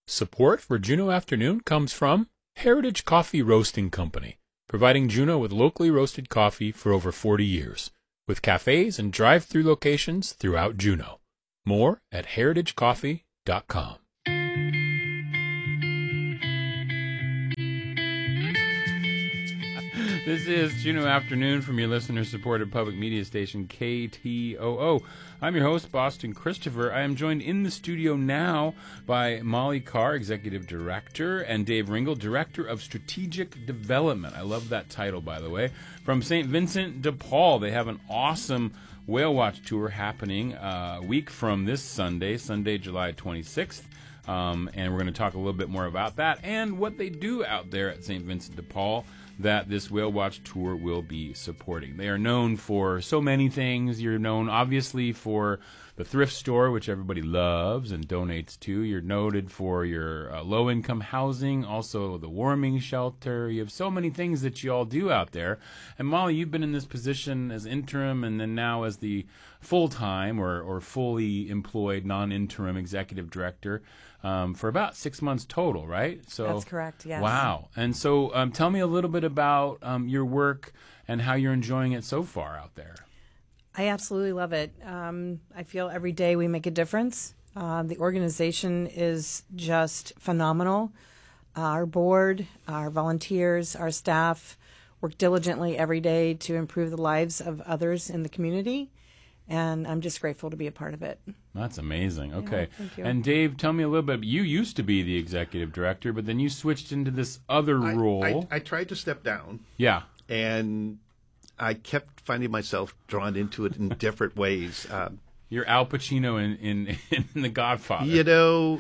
Support for Juneau Afternoon comes from Heritage Coffee Roasting Company, providing Juneau with locally roasted coffee for over 40 years, with cafes and drive-through locations throughout Juneau. More at heritagecoffee.com. This is Juneau Afternoon from your listener-supported public media station, KTOO. I'm your host, Boston Christopher. I am joined in the studio now by Molly Carr, Executive Director, and Dave Ringel, Director of Strategic Development. I love that title, by the way. From St. Vincent de Paul, they have an awesome whale watch tour happening a week from this Sunday, July 26th. And we're going to talk a little bit more about that and what they do out there at St. Vincent de Paul that this Whale Watch Tour will be supporting. They are known for so many things. You're known, obviously, for the thrift store, which everybody loves and donates to. You're noted for your low-income housing, also the warming shelter. You have so many things that you all do out there. And Molly, you've been in this position as interim and then now as the full-time or fully employed non-interim executive director for about 6 months total, right? So that's correct, yes. Wow. And so tell me a little bit about your work and how you're enjoying it so far out there. I absolutely love it. I feel every day we make a difference. The organization is just phenomenal. Our board, our volunteers, our staff work diligently every day to improve the lives of others in the community. And I'm just grateful to be a part of it. That's amazing. Okay. Yeah, thank you. And Dave, tell me a little bit. You used to be the executive director, but then you switched into this other role. I tried to step down. Yeah. And I kept finding myself drawn into it in different ways. You're Al Pacino in The Godfather. You know,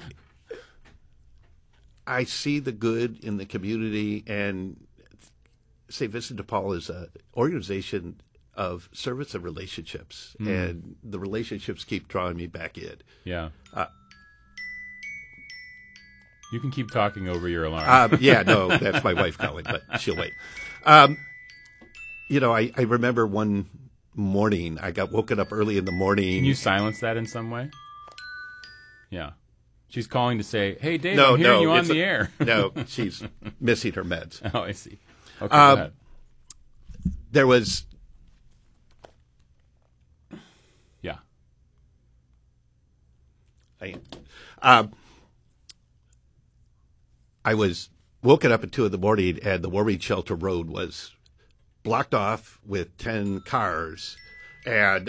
I see the good in the community, and St. Vincent de Paul is an organization of service and relationships, and the relationships keep drawing me back in. Yeah. You can keep talking over your alarm. Yeah, no, that's my wife calling, but she'll wait. You know, I remember one morning, I got woken up early in the morning. Can you silence that in some way? Yeah. She's calling to say, hey, Dave, I'm hearing you on the air. No, she's missing her meds. Oh, I see. Okay, go ahead. There was... Yeah. I was woken up at 2 a.m, and the warming shelter road was blocked off with 10 cars, and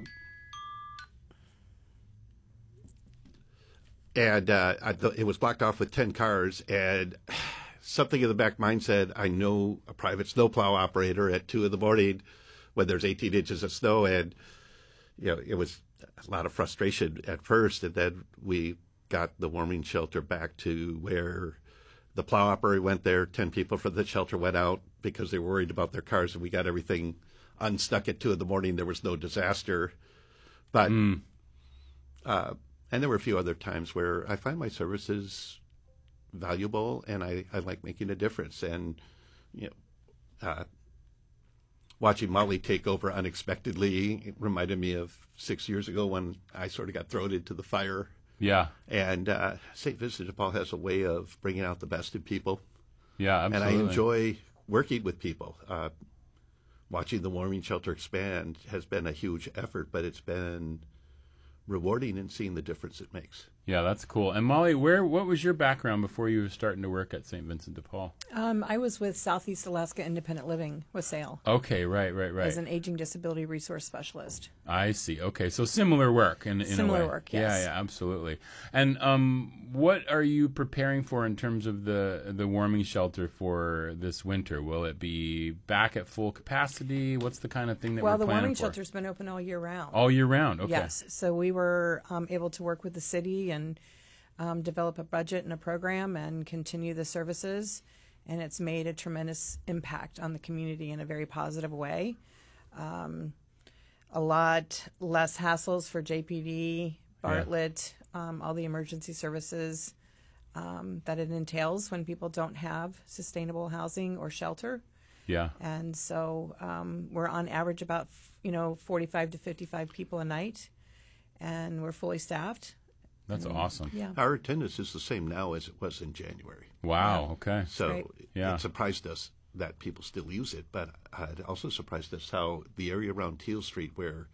it was blocked off with 10 cars, and something in the back of my mind said, I know a private snowplow operator at 2 a.m. when there's 18 inches of snow, and you know, it was a lot of frustration at first, and then we got the warming shelter back to where the plow operator went there. 10 people from the shelter went out because they were worried about their cars, and we got everything unstuck at 2 a.m. There was no disaster. But and there were a few other times where I find my services valuable, and I like making a difference. And you know, watching Molly take over unexpectedly, it reminded me of 6 years ago when I sort of got thrown into the fire. Yeah. And St. Vincent de Paul has a way of bringing out the best in people. Yeah, absolutely. And I enjoy working with people. Watching the warming shelter expand has been a huge effort, but it's been rewarding in seeing the difference it makes. Yeah, that's cool. And Molly, what was your background before you were starting to work at St. Vincent de Paul? I was with Southeast Alaska Independent Living with SAIL. Okay, right. As an aging disability resource specialist. I see. Okay, so similar work in a way. Similar work, yes. Yeah, absolutely. And what are you preparing for in terms of the warming shelter for this winter? Will it be back at full capacity? What's the kind of thing that we're planning for? Well, the warming shelter's been open all year round. All year round, okay. Yes, so we were able to work with the city and develop a budget and a program and continue the services, and it's made a tremendous impact on the community in a very positive way. A lot less hassles for JPD, Bartlett, all the emergency services that it entails when people don't have sustainable housing or shelter. Yeah. And so we're on average about 45 to 55 people a night, and we're fully staffed. That's awesome. Yeah. Our attendance is the same now as it was in January. Wow. Okay. So Right. Yeah. it surprised us that people still use it, but it also surprised us how the area around Teal Street, where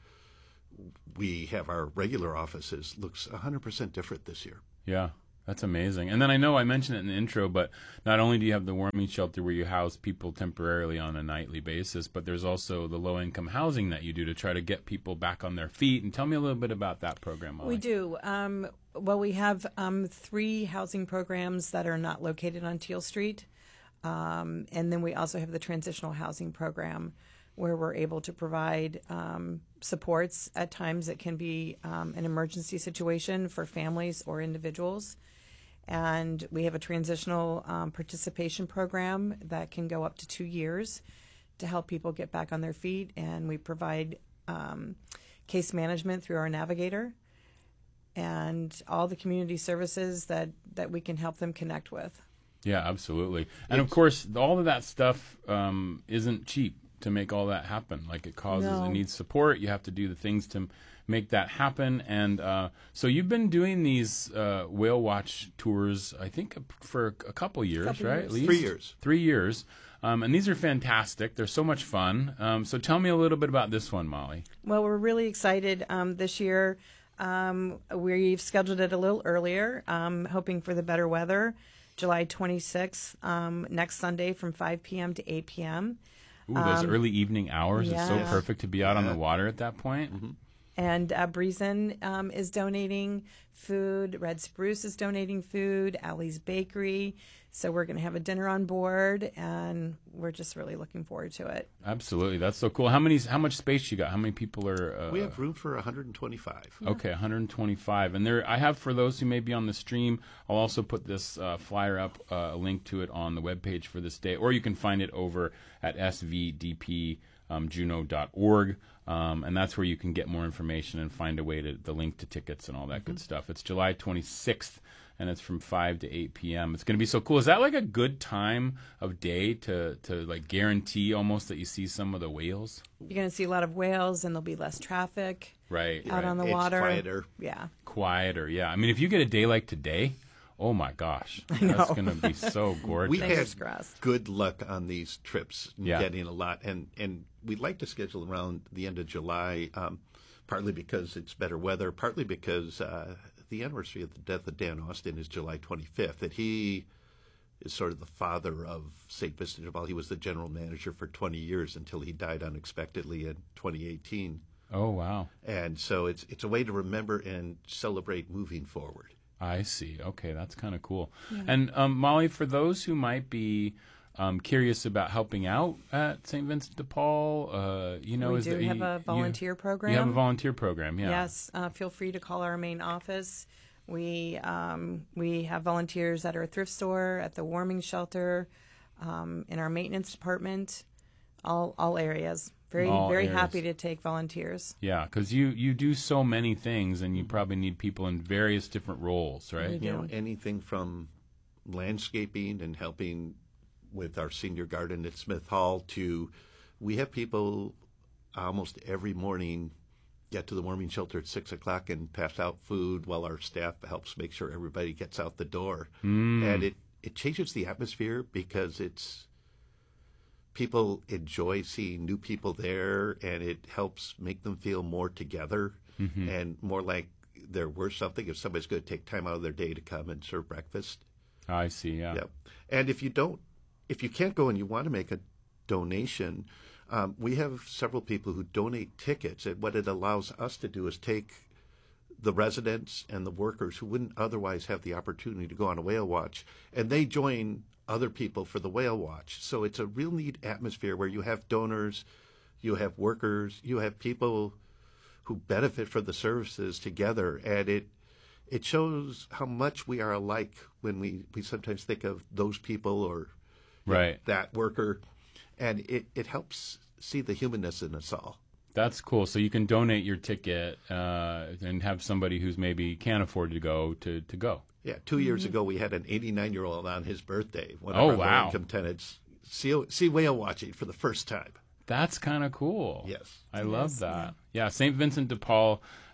we have our regular offices, looks 100% different this year. Yeah, that's amazing. And then I know I mentioned it in the intro, but not only do you have the warming shelter where you house people temporarily on a nightly basis, but there's also the low-income housing that you do to try to get people back on their feet. And tell me a little bit about that program, Molly. We do. Well, we have 3 housing programs that are not located on Teal Street. And then we also have the transitional housing program where we're able to provide supports. At times it can be an emergency situation for families or individuals. And we have a transitional participation program that can go up to 2 years to help people get back on their feet. And we provide case management through our navigator and all the community services that we can help them connect with. Yeah, absolutely. And of course, all of that stuff isn't cheap to make all that happen. Like it needs support. You have to do the things to make that happen. And so you've been doing these whale watch tours, I think, for a couple years, right? At least 3 years. 3 years. And these are fantastic. They're so much fun. So tell me a little bit about this one, Molly. Well, we're really excited this year. We've scheduled it a little earlier, hoping for the better weather. July 26th, next Sunday from 5 p.m. to 8 p.m. Ooh, those early evening hours. It's so yeah. perfect to be out on the water at that point. Mm-hmm. And Breezen is donating food. Red Spruce is donating food. Allie's Bakery. So we're going to have a dinner on board, and we're just really looking forward to it. Absolutely. That's so cool. How much space you got? How many people are... We have room for 125. Okay, 125. And there, I have, for those who may be on the stream, I'll also put this flyer up, a link to it on the webpage for this day, or you can find it over at svdpjuno.org. And that's where you can get more information and find a way to the link to tickets and all that good stuff. It's July 26th, and it's from 5 to 8 p.m. It's going to be so cool. Is that like a good time of day to like guarantee almost that you see some of the whales? You're going to see a lot of whales, and there'll be less traffic Right. out on the It's water. quieter. Yeah. Quieter, yeah. I mean, if you get a day like today, oh my gosh, that's going to be so gorgeous. We Fingers had crossed. good luck on these trips, Yeah. getting a lot, and we'd like to schedule around the end of July, partly because it's better weather, partly because the anniversary of the death of Dan Austin is July 25th, that he is sort of the father of St. Vincent de Paul. He was the general manager for 20 years until he died unexpectedly in 2018. Oh, wow. And so it's a way to remember and celebrate moving forward. I see. Okay, that's kind of cool. Yeah. And Molly, for those who might be curious about helping out at St. Vincent de Paul, We do have a volunteer program. You have a volunteer program, yeah. Yes. Feel free to call our main office. We have volunteers at our thrift store, at the warming shelter, in our maintenance department, all areas. Very areas. happy to take volunteers. Yeah, because you do so many things, and you probably need people in various different roles, right? We do. You know, anything from landscaping and helping with our senior garden at Smith Hall to we have people almost every morning get to the warming shelter at 6 o'clock and pass out food while our staff helps make sure everybody gets out the door. And it changes the atmosphere because it's people enjoy seeing new people there, and it helps make them feel more together and more like they're worth something if somebody's going to take time out of their day to come and serve breakfast. I see, yeah. Yep. And if you can't go and you want to make a donation, we have several people who donate tickets, and what it allows us to do is take the residents and the workers who wouldn't otherwise have the opportunity to go on a whale watch, and they join other people for the whale watch. So it's a real neat atmosphere where you have donors, you have workers, you have people who benefit from the services together, and it shows how much we are alike when we sometimes think of those people or right. that worker, and it helps see the humanness in us all. That's cool. So you can donate your ticket and have somebody who's maybe can't afford to go to go. Yeah, 2 years ago we had an 89-year-old on his birthday. One of Oh, our wow. low-income tenants see whale watching for the first time. That's kind of cool. Yes. I love that. Yeah, St. Vincent de Paul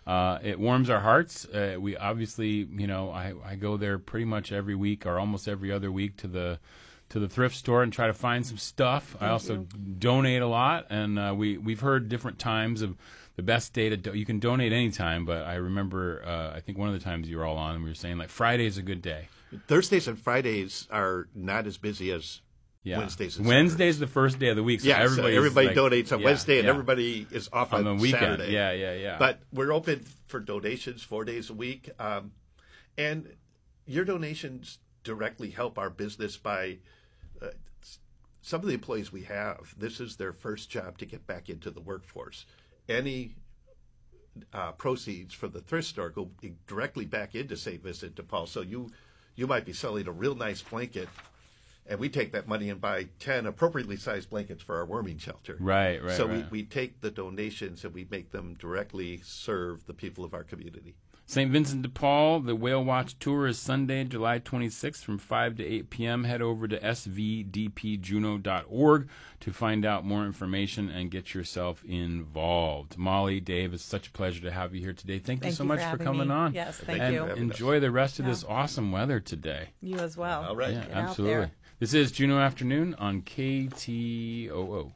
It warms our hearts. We obviously, I go there pretty much every week or almost every other week to the thrift store and try to find some stuff. I also donate a lot, and we've heard different times of the best day to you can donate anytime, but I remember I think one of the times you were all on, and we were saying like Friday's a good day. Thursdays and Fridays are not as busy as Wednesdays. Wednesday's the first day of the week, so everybody donates on Wednesday, and yeah. everybody is off on the weekend. Saturday. Yeah. But we're open for donations 4 days a week, and your donations directly help our business by some of the employees we have. This is their first job to get back into the workforce. Any proceeds from the thrift store go directly back into St. Vincent de Paul. So you might be selling a real nice blanket, and we take that money and buy 10 appropriately sized blankets for our worming shelter. Right. So we take the donations and we make them directly serve the people of our community. St. Vincent de Paul, the Whale Watch Tour is Sunday, July 26th from 5 to 8 p.m. Head over to svdpjuneau.org to find out more information and get yourself involved. Molly, Dave, it's such a pleasure to have you here today. Thank you so much for coming on. Yes, thank you. Enjoy the rest of this awesome weather today. You as well. All right. Yeah, Get absolutely. This is Juneau Afternoon on KTOO.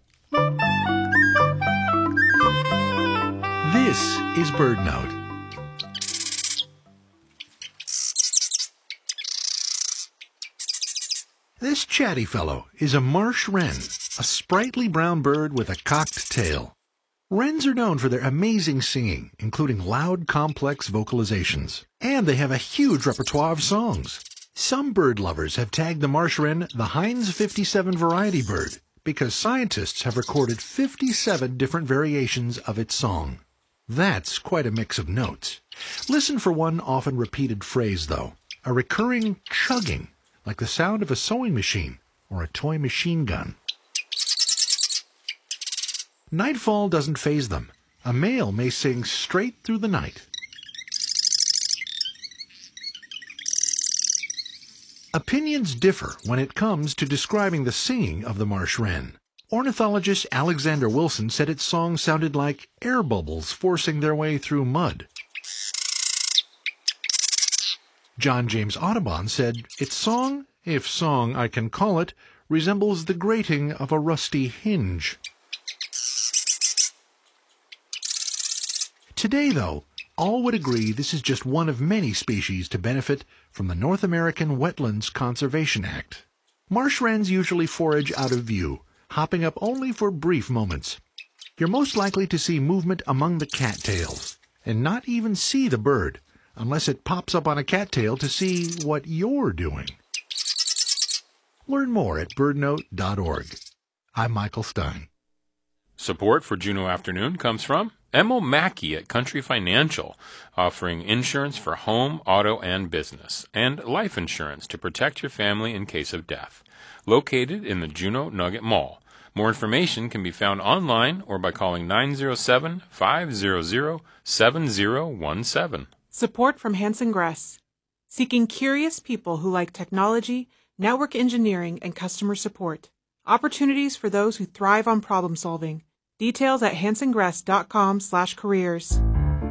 This is BirdNote. This chatty fellow is a marsh wren, a sprightly brown bird with a cocked tail. Wrens are known for their amazing singing, including loud, complex vocalizations. And they have a huge repertoire of songs. Some bird lovers have tagged the marsh wren the Heinz 57 variety bird because scientists have recorded 57 different variations of its song. That's quite a mix of notes. Listen for one often repeated phrase, though, a recurring chugging, like the sound of a sewing machine or a toy machine gun. Nightfall doesn't faze them. A male may sing straight through the night. Opinions differ when it comes to describing the singing of the marsh wren. Ornithologist Alexander Wilson said its song sounded like air bubbles forcing their way through mud. John James Audubon said its song, if song I can call it, resembles the grating of a rusty hinge. Today, though, all would agree this is just one of many species to benefit from the North American Wetlands Conservation Act. Marsh wrens usually forage out of view, hopping up only for brief moments. You're most likely to see movement among the cattails, and not even see the bird, unless it pops up on a cattail to see what you're doing. Learn more at birdnote.org. I'm Michael Stein. Support for Juneau Afternoon comes from Emil Mackey at Country Financial, offering insurance for home, auto, and business, and life insurance to protect your family in case of death. Located in the Juneau Nugget Mall. More information can be found online or by calling 907-500-7017. Support from Hanson Gress, seeking curious people who like technology, network engineering, and customer support. Opportunities for those who thrive on problem solving. Details at hansongress.com/careers.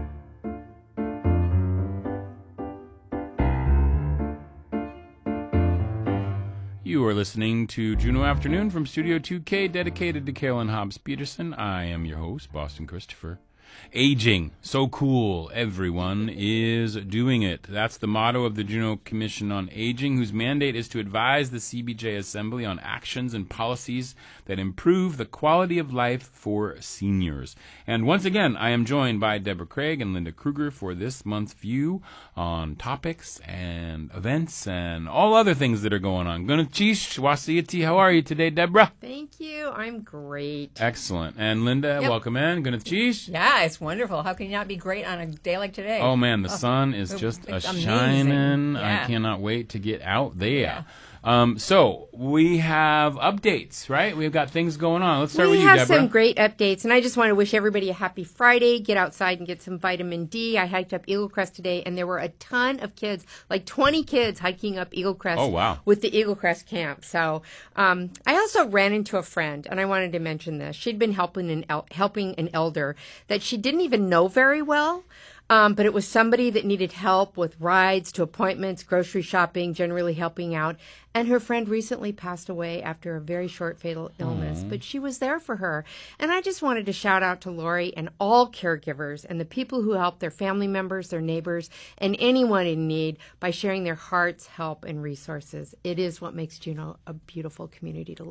You are listening to Juneau Afternoon from Studio 2K, dedicated to Carolyn Hobbs Peterson. I am your host, Boston Christopher. Aging, so cool. Everyone is doing it. That's the motto of the Juneau Commission on Aging, whose mandate is to advise the CBJ Assembly on actions and policies that improve the quality of life for seniors. And once again, I am joined by Deborah Craig and Linda Kruger for this month's view on topics and events and all other things that are going on. Gunachish Wasiyati, how are you today, Deborah? Thank you. I'm great. Excellent. And Linda, welcome in. Gunachish? Yeah, it's wonderful. How can you not be great on a day like today? Oh, man, the sun is just it's a-shining. Yeah. I cannot wait to get out there. So we have updates, right? We've got things going on. Let's start with you, Deborah. We have some great updates, and I just want to wish everybody a happy Friday. Get outside and get some vitamin D. I hiked up Eagle Crest today, and there were a ton of kids, like 20 kids hiking up Eagle Crest with the Eagle Crest camp. So I also ran into a friend, and I wanted to mention this. She'd been helping an elder that she didn't even know very well. But it was somebody that needed help with rides to appointments, grocery shopping, generally helping out. And her friend recently passed away after a very short fatal illness, but she was there for her. And I just wanted to shout out to Lori and all caregivers and the people who help their family members, their neighbors, and anyone in need by sharing their hearts, help, and resources. It is what makes Juneau a beautiful community to live in.